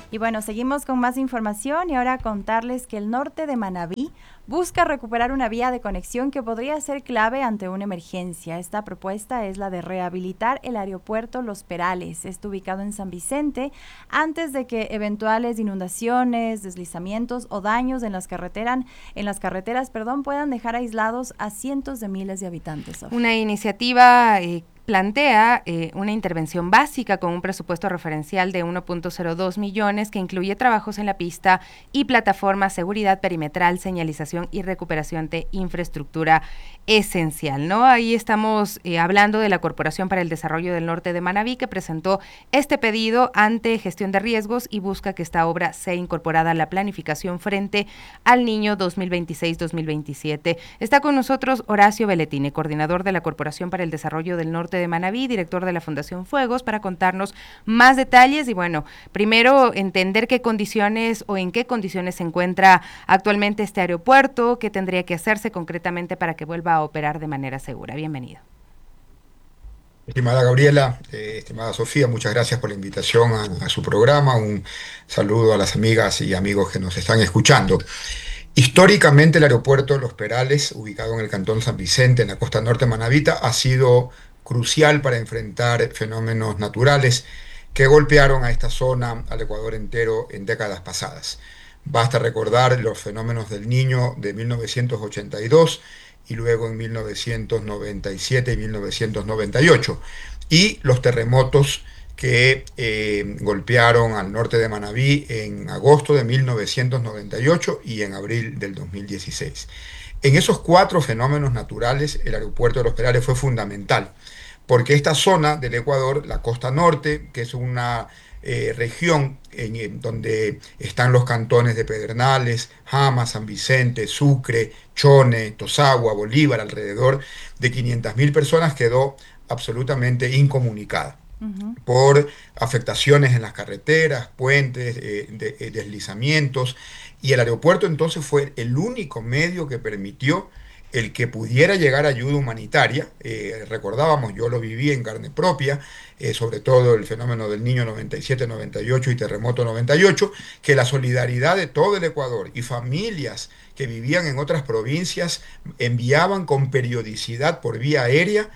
Y bueno, seguimos con más información y ahora contarles que el norte de Manabí busca recuperar una vía de conexión que podría ser clave ante una emergencia. Esta propuesta es la de rehabilitar el aeropuerto Los Perales. Está ubicado en San Vicente, antes de que eventuales inundaciones, deslizamientos o daños en las carreteras, puedan dejar aislados a cientos de miles de habitantes. Sofía. Una iniciativa plantea una intervención básica con un presupuesto referencial de 1.02 millones que incluye trabajos en la pista y plataforma, seguridad perimetral, señalización y recuperación de infraestructura esencial, ¿no? Ahí estamos hablando de la Corporación para el Desarrollo del Norte de Manabí, que presentó este pedido ante Gestión de Riesgos y busca que esta obra sea incorporada a la planificación frente al Niño 2026-2027. Está con nosotros Horacio Belletini, coordinador de la Corporación para el Desarrollo del Norte de Manabí, director de la Fundación Fuegos, para contarnos más detalles y bueno, primero entender qué condiciones o en qué condiciones se encuentra actualmente este aeropuerto, qué tendría que hacerse concretamente para que vuelva a operar de manera segura. Bienvenido. Estimada Gabriela, estimada Sofía, muchas gracias por la invitación a su programa. Un saludo a las amigas y amigos que nos están escuchando. Históricamente el aeropuerto Los Perales, ubicado en el cantón San Vicente, en la costa norte manabita, ha sido crucial para enfrentar fenómenos naturales que golpearon a esta zona, al Ecuador entero, en décadas pasadas. Basta recordar los fenómenos del Niño de 1982 y luego en 1997 y 1998, y los terremotos que golpearon al norte de Manabí en agosto de 1998 y en abril del 2016. En esos 4 fenómenos naturales, el aeropuerto de Los Perales fue fundamental, porque esta zona del Ecuador, la costa norte, que es una región donde están los cantones de Pedernales, Jama, San Vicente, Sucre, Chone, Tosagua, Bolívar, alrededor de 500.000 personas, quedó absolutamente incomunicada por afectaciones en las carreteras, puentes, deslizamientos, y el aeropuerto entonces fue el único medio que permitió el que pudiera llegar ayuda humanitaria. Recordábamos, yo lo viví en carne propia, sobre todo el fenómeno del Niño 97-98 y terremoto 98, que la solidaridad de todo el Ecuador y familias que vivían en otras provincias enviaban con periodicidad por vía aérea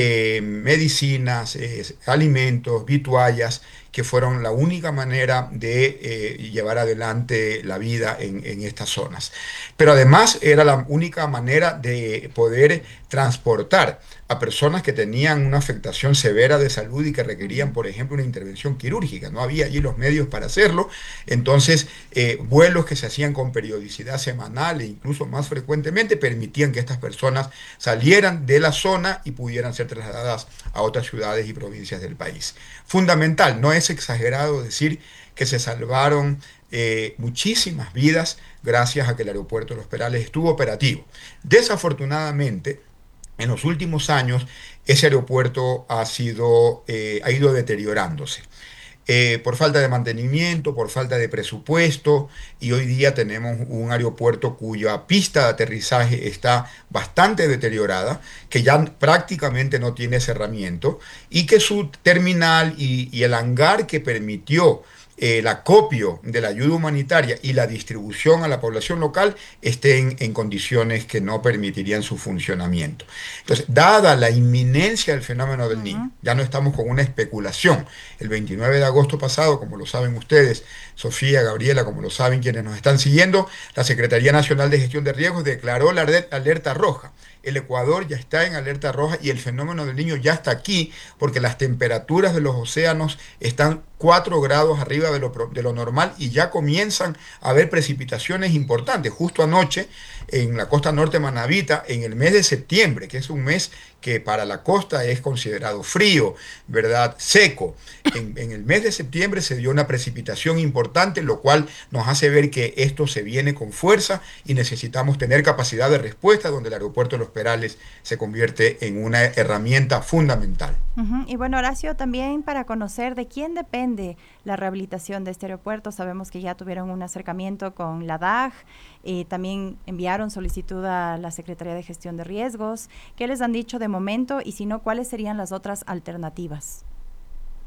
medicinas, alimentos, vituallas, que fueron la única manera de llevar adelante la vida en estas zonas. Pero además era la única manera de poder transportar a personas que tenían una afectación severa de salud y que requerían, por ejemplo, una intervención quirúrgica. No había allí los medios para hacerlo, entonces vuelos que se hacían con periodicidad semanal e incluso más frecuentemente permitían que estas personas salieran de la zona y pudieran ser trasladadas a otras ciudades y provincias del país. Fundamental, no es exagerado decir que se salvaron muchísimas vidas gracias a que el aeropuerto de Los Perales estuvo operativo. Desafortunadamente, en los últimos años, ese aeropuerto ha ido deteriorándose. Por falta de mantenimiento, por falta de presupuesto, y hoy día tenemos un aeropuerto cuya pista de aterrizaje está bastante deteriorada, que ya prácticamente no tiene cerramiento, y que su terminal y el hangar que permitió el acopio de la ayuda humanitaria y la distribución a la población local estén en condiciones que no permitirían su funcionamiento. Entonces, dada la inminencia del fenómeno del Niño, ya no estamos con una especulación. El 29 de agosto pasado, como lo saben ustedes, Sofía, Gabriela, como lo saben quienes nos están siguiendo, la Secretaría Nacional de Gestión de Riesgos declaró la alerta roja. El Ecuador ya está en alerta roja y el fenómeno del Niño ya está aquí, porque las temperaturas de los océanos están 4 grados arriba de lo normal y ya comienzan a haber precipitaciones importantes. Justo anoche, en la costa norte manabita, en el mes de septiembre, que es un mes que para la costa es considerado frío, ¿verdad? Seco. En el mes de septiembre se dio una precipitación importante, lo cual nos hace ver que esto se viene con fuerza y necesitamos tener capacidad de respuesta, donde el aeropuerto de Los Perales se convierte en una herramienta fundamental. Y bueno, Horacio, también para conocer de quién depende la rehabilitación de este aeropuerto, sabemos que ya tuvieron un acercamiento con la DAG, también enviaron solicitud a la Secretaría de Gestión de Riesgos. ¿Qué les han dicho de momento y si no, cuáles serían las otras alternativas?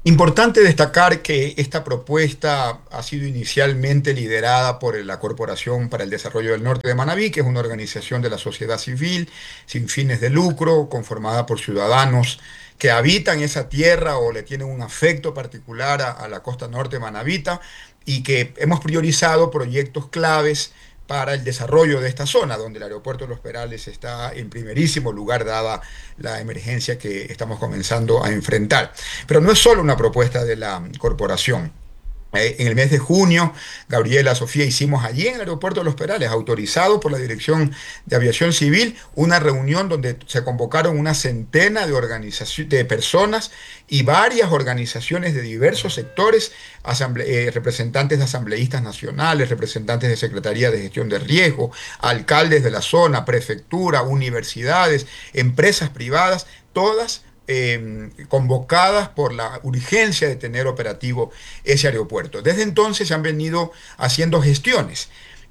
Importante destacar que esta propuesta ha sido inicialmente liderada por la Corporación para el Desarrollo del Norte de Manabí, que es una organización de la sociedad civil sin fines de lucro, conformada por ciudadanos que habitan esa tierra o le tienen un afecto particular a la costa norte manabita, y que hemos priorizado proyectos claves para el desarrollo de esta zona, donde el aeropuerto de Los Perales está en primerísimo lugar, dada la emergencia que estamos comenzando a enfrentar. Pero no es solo una propuesta de la corporación. En el mes de junio, Gabriela, Sofía, hicimos allí en el aeropuerto de Los Perales, autorizado por la Dirección de Aviación Civil, una reunión donde se convocaron una centena de personas y varias organizaciones de diversos sectores, representantes de asambleístas nacionales, representantes de Secretaría de Gestión de Riesgo, alcaldes de la zona, prefectura, universidades, empresas privadas, todas convocadas por la urgencia de tener operativo ese aeropuerto. Desde entonces se han venido haciendo gestiones,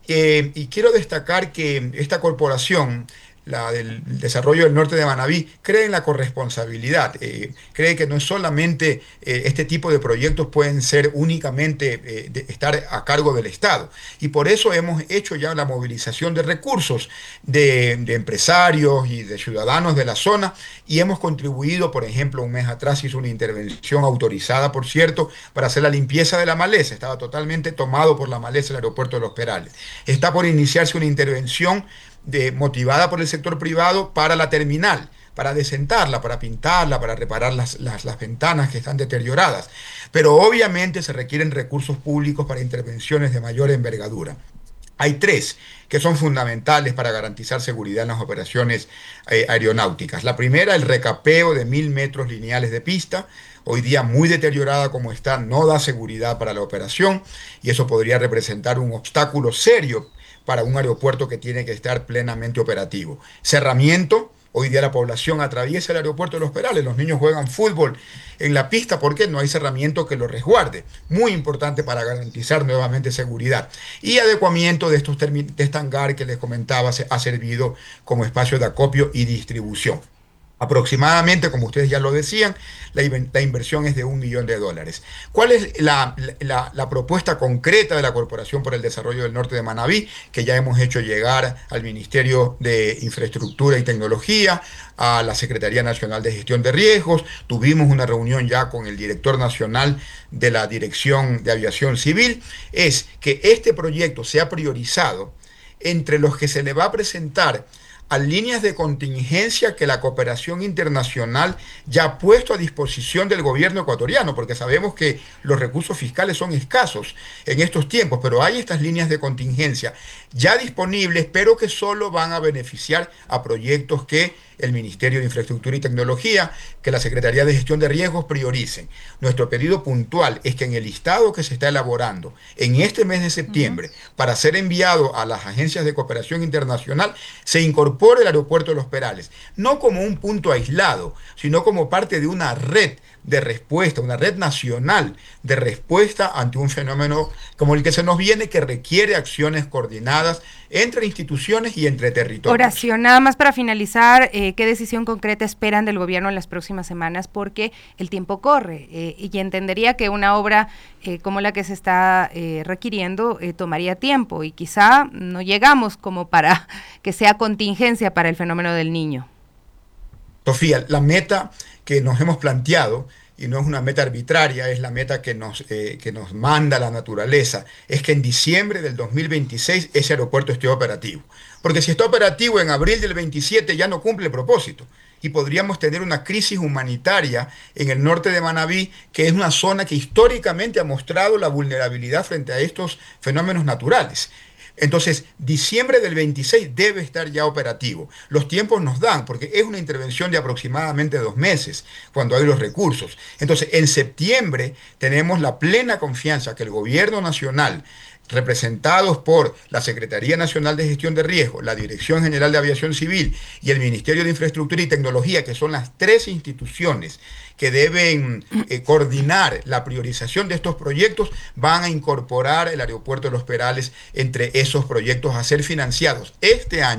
y quiero destacar que esta corporación, la del desarrollo del norte de Manabí, cree en la corresponsabilidad, cree que no es solamente este tipo de proyectos pueden ser únicamente estar a cargo del Estado, y por eso hemos hecho ya la movilización de recursos de empresarios y de ciudadanos de la zona, y hemos contribuido. Por ejemplo, un mes atrás hizo una intervención autorizada, por cierto, para hacer la limpieza de la maleza. Estaba totalmente tomado por la maleza el aeropuerto de Los Perales. Está por iniciarse una intervención motivada por el sector privado para la terminal, para desentarla, para pintarla, para reparar las ventanas que están deterioradas. Pero obviamente se requieren recursos públicos para intervenciones de mayor envergadura. Hay tres que son fundamentales para garantizar seguridad en las operaciones aeronáuticas. La primera, el recapeo de 1000 metros lineales de pista. Hoy día, muy deteriorada como está, no da seguridad para la operación, y eso podría representar un obstáculo serio para un aeropuerto que tiene que estar plenamente operativo. Cerramiento. Hoy día la población atraviesa el aeropuerto de Los Perales, los niños juegan fútbol en la pista porque no hay cerramiento que los resguarde. Muy importante para garantizar nuevamente seguridad. Y adecuamiento de este hangar que les comentaba, ha servido como espacio de acopio y distribución. Aproximadamente, como ustedes ya lo decían, la inversión es de $1 millón. ¿Cuál es la propuesta concreta de la Corporación por el Desarrollo del Norte de Manabí, que ya hemos hecho llegar al Ministerio de Infraestructura y Tecnología, a la Secretaría Nacional de Gestión de Riesgos? Tuvimos una reunión ya con el director nacional de la Dirección de Aviación Civil. Es que este proyecto sea priorizado entre los que se le va a presentar a líneas de contingencia que la cooperación internacional ya ha puesto a disposición del gobierno ecuatoriano, porque sabemos que los recursos fiscales son escasos en estos tiempos, pero hay estas líneas de contingencia ya disponibles, pero que solo van a beneficiar a proyectos que el Ministerio de Infraestructura y Tecnología, que la Secretaría de Gestión de Riesgos prioricen. Nuestro pedido puntual es que en el listado que se está elaborando en este mes de septiembre, para ser enviado a las agencias de cooperación internacional, se incorpore el aeropuerto de Los Perales, no como un punto aislado, sino como parte de una red de respuesta, una red nacional de respuesta ante un fenómeno como el que se nos viene, que requiere acciones coordinadas entre instituciones y entre territorios. Horacio, nada más para finalizar, ¿qué decisión concreta esperan del gobierno en las próximas semanas? Porque el tiempo corre, y entendería que una obra como la que se está requiriendo tomaría tiempo, y quizá no llegamos como para que sea contingencia para el fenómeno del Niño. Sofía, la meta que nos hemos planteado, y no es una meta arbitraria, es la meta que nos manda la naturaleza, es que en diciembre del 2026 ese aeropuerto esté operativo. Porque si está operativo en abril del 27 ya no cumple el propósito, y podríamos tener una crisis humanitaria en el norte de Manabí, que es una zona que históricamente ha mostrado la vulnerabilidad frente a estos fenómenos naturales. Entonces, diciembre del 26 debe estar ya operativo. Los tiempos nos dan, porque es una intervención de aproximadamente 2 meses, cuando hay los recursos. Entonces, en septiembre tenemos la plena confianza que el gobierno nacional, representados por la Secretaría Nacional de Gestión de Riesgo, la Dirección General de Aviación Civil y el Ministerio de Infraestructura y Tecnología, que son las 3 instituciones que deben coordinar la priorización de estos proyectos, van a incorporar el aeropuerto de Los Perales entre esos proyectos a ser financiados este año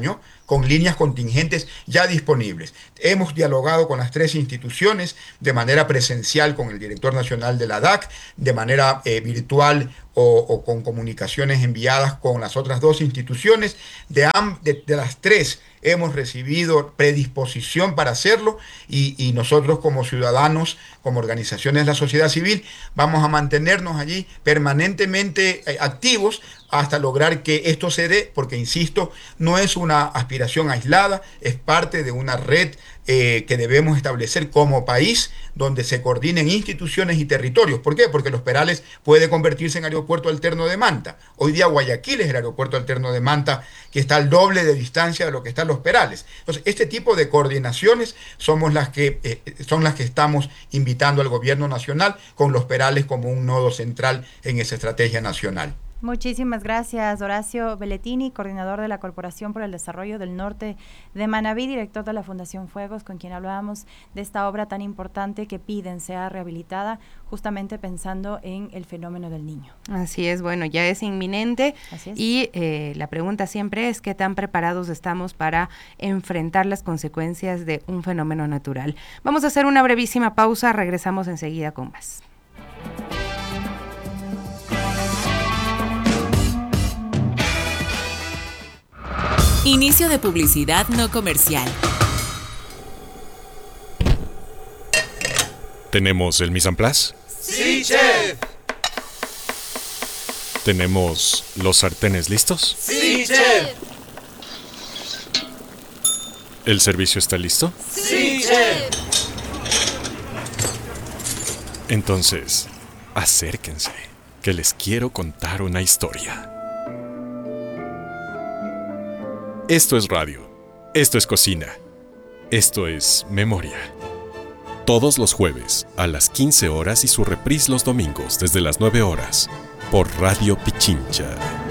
con líneas contingentes ya disponibles. Hemos dialogado con las 3 instituciones de manera presencial con el director nacional de la DAC, de manera virtual o con comunicaciones enviadas con las otras 2 instituciones. De las 3 hemos recibido predisposición para hacerlo y nosotros como ciudadanos, como organizaciones de la sociedad civil, vamos a mantenernos allí permanentemente activos hasta lograr que esto se dé, porque insisto, no es una aspiración aislada, es parte de una red que debemos establecer como país, donde se coordinen instituciones y territorios. ¿Por qué? Porque Los Perales puede convertirse en aeropuerto alterno de Manta. Hoy día Guayaquil es el aeropuerto alterno de Manta, que está al doble de distancia de lo que están Los Perales. Entonces, este tipo de coordinaciones son las que estamos invitando al gobierno nacional, con Los Perales como un nodo central en esa estrategia nacional. Muchísimas gracias, Horacio Belletini, coordinador de la Corporación por el Desarrollo del Norte de Manabí, director de la Fundación Fuegos, con quien hablábamos de esta obra tan importante que piden sea rehabilitada, justamente pensando en el fenómeno del Niño. Así es, bueno, ya es inminente. Así es. Y la pregunta siempre es qué tan preparados estamos para enfrentar las consecuencias de un fenómeno natural. Vamos a hacer una brevísima pausa, regresamos enseguida con más. Inicio de publicidad no comercial. ¿Tenemos el mise en place? ¡Sí, chef! ¿Tenemos los sartenes listos? ¡Sí, chef! ¿El servicio está listo? ¡Sí, chef! Entonces, acérquense, que les quiero contar una historia. Esto es radio, esto es cocina, esto es memoria. Todos los jueves a las 15 horas y su reprise los domingos desde las 9 horas por Radio Pichincha.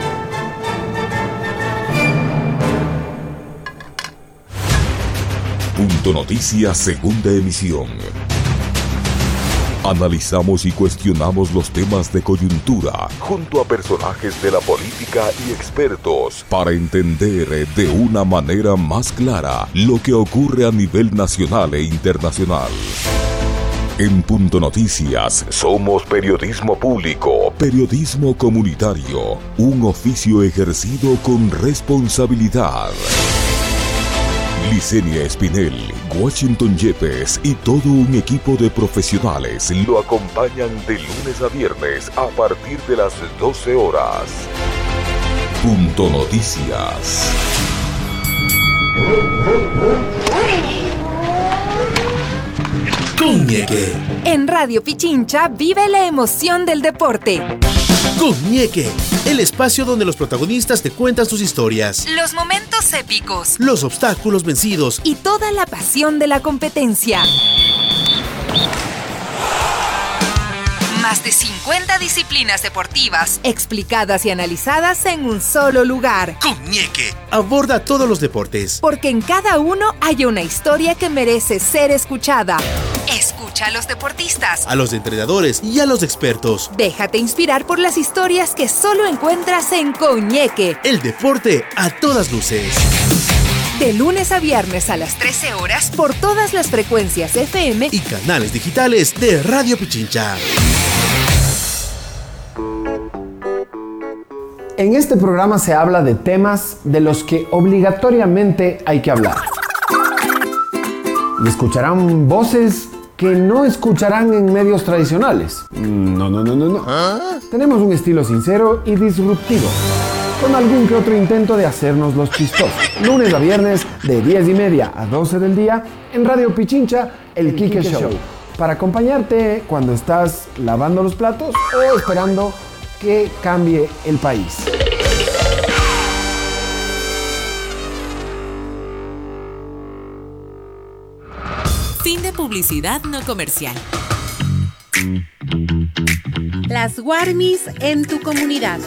Punto Noticias, segunda emisión. Analizamos y cuestionamos los temas de coyuntura junto a personajes de la política y expertos para entender de una manera más clara lo que ocurre a nivel nacional e internacional. En Punto Noticias somos periodismo público, periodismo comunitario, un oficio ejercido con responsabilidad. Licenia Espinel, Washington Yepes y todo un equipo de profesionales lo acompañan de lunes a viernes a partir de las 12 horas. Punto Noticias. Coñeque. En Radio Pichincha vive la emoción del deporte. Coñeque, el espacio donde los protagonistas te cuentan sus historias, Los momentos épicos los obstáculos vencidos y toda la pasión de la competencia. Más de 50 disciplinas deportivas explicadas y analizadas en un solo lugar. Coñeque aborda todos los deportes, Porque en cada uno hay una historia que merece ser escuchada. Escucha a los deportistas. a los entrenadores y a los expertos. Déjate inspirar por las historias que solo encuentras en Coñeque. El deporte a todas luces. De lunes a viernes a las 13 horas por todas las frecuencias FM Y canales digitales de Radio Pichincha. En este programa se habla de temas de los que obligatoriamente hay que hablar. Y escucharán voces que no escucharán en medios tradicionales. No. Tenemos un estilo sincero y disruptivo, con algún que otro intento de hacernos los chistosos. Lunes a viernes de 10:30 a 12 del día en Radio Pichincha, el Quique Show. Para acompañarte cuando estás lavando los platos o esperando que cambie el país. Fin de publicidad no comercial. Las Warmis en tu comunidad.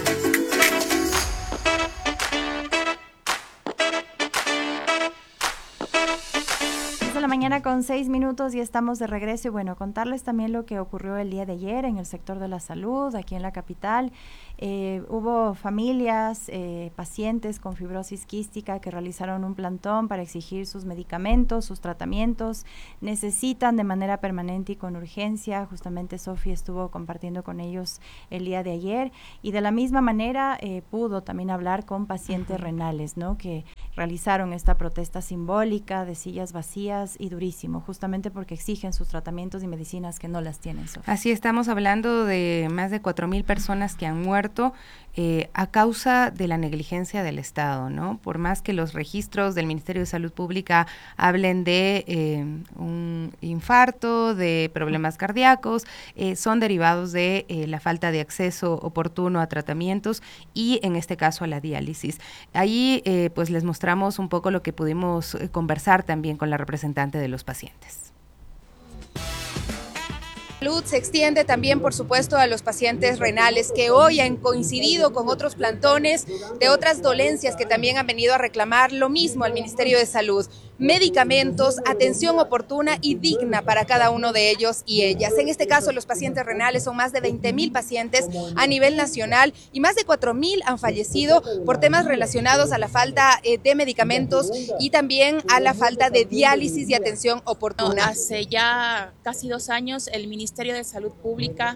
1:06 y estamos de regreso. Y bueno, contarles también lo que ocurrió el día de ayer en el sector de la salud, aquí en la capital. Hubo familias, pacientes con fibrosis quística que realizaron un plantón para exigir sus medicamentos, sus tratamientos. Necesitan de manera permanente y con urgencia. Justamente Sofi estuvo compartiendo con ellos el día de ayer. Y de la misma manera pudo también hablar con pacientes renales, ¿no? Que realizaron esta protesta simbólica de sillas vacías y durísimo, justamente porque exigen sus tratamientos y medicinas que no las tienen, Sofi. Así estamos hablando de más de 4,000 personas que han muerto a causa de la negligencia del Estado, ¿no? Por más que los registros del Ministerio de Salud Pública hablen de un infarto, de problemas cardíacos, son derivados de la falta de acceso oportuno a tratamientos y en este caso a la diálisis. Ahí pues les mostramos un poco lo que pudimos conversar también con la representante de los pacientes. Salud se extiende también, por supuesto, a los pacientes renales que hoy han coincidido con otros plantones de otras dolencias que también han venido a reclamar lo mismo al Ministerio de Salud. Medicamentos, atención oportuna y digna para cada uno de ellos y ellas. En este caso, los pacientes renales son más de 20,000 pacientes a nivel nacional y más de 4,000 han fallecido por temas relacionados a la falta de medicamentos y también a la falta de diálisis y atención oportuna. Hace ya casi 2 años, el Ministerio de Salud Pública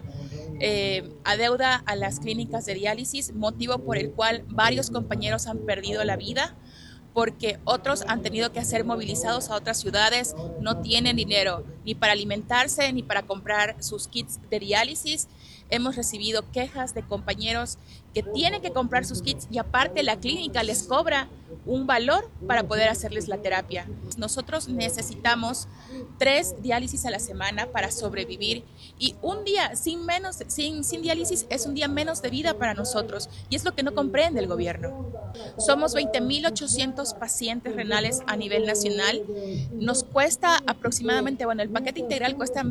adeuda a las clínicas de diálisis, motivo por el cual varios compañeros han perdido la vida, porque otros han tenido que ser movilizados a otras ciudades, no tienen dinero ni para alimentarse ni para comprar sus kits de diálisis. Hemos recibido quejas de compañeros que tienen que comprar sus kits y aparte la clínica les cobra un valor para poder hacerles la terapia. Nosotros necesitamos 3 diálisis a la semana para sobrevivir y un día sin diálisis es un día menos de vida para nosotros y es lo que no comprende el gobierno. Somos 20,800 pacientes renales a nivel nacional. Nos cuesta aproximadamente, el paquete integral cuesta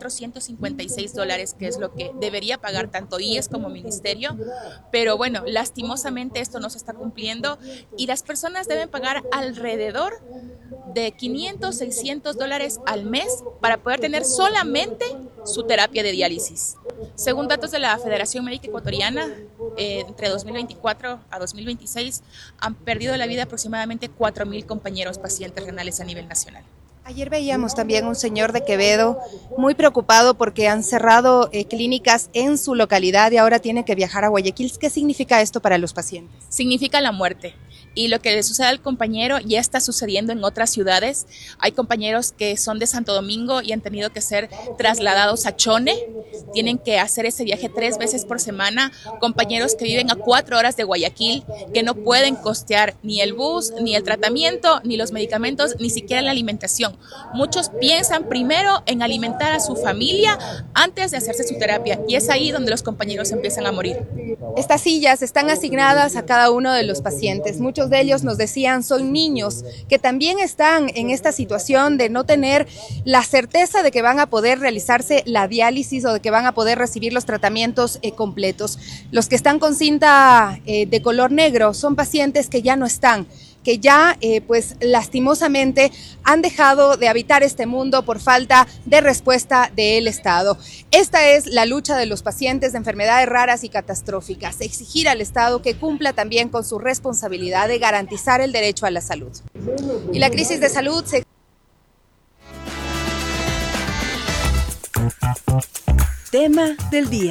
$1,456, que es lo que debería pagar tanto IES como ministerio, pero lastimosamente esto no se está cumpliendo y las personas deben pagar alrededor de $500, $600 al mes para poder tener solamente su terapia de diálisis. Según datos de la Federación Médica Ecuatoriana, entre 2024 a 2026 han perdido la vida aproximadamente 4,000 compañeros pacientes renales a nivel nacional. Ayer veíamos también un señor de Quevedo muy preocupado porque han cerrado clínicas en su localidad y ahora tiene que viajar a Guayaquil. ¿Qué significa esto para los pacientes? Significa la muerte. Y lo que le sucede al compañero ya está sucediendo en otras ciudades. Hay compañeros que son de Santo Domingo y han tenido que ser trasladados a Chone. Tienen que hacer ese viaje 3 veces por semana. Compañeros que viven a 4 horas de Guayaquil, que no pueden costear ni el bus, ni el tratamiento, ni los medicamentos, ni siquiera la alimentación. Muchos piensan primero en alimentar a su familia antes de hacerse su terapia y es ahí donde los compañeros empiezan a morir. Estas sillas están asignadas a cada uno de los pacientes. Muchos de ellos nos decían son niños que también están en esta situación de no tener la certeza de que van a poder realizarse la diálisis o de que van a poder recibir los tratamientos completos. Los que están con cinta de color negro son pacientes que ya no están, que ya pues lastimosamente han dejado de habitar este mundo por falta de respuesta del Estado. Esta es la lucha de los pacientes de enfermedades raras y catastróficas, exigir al Estado que cumpla también con su responsabilidad de garantizar el derecho a la salud. Y la crisis de salud se... Tema del día.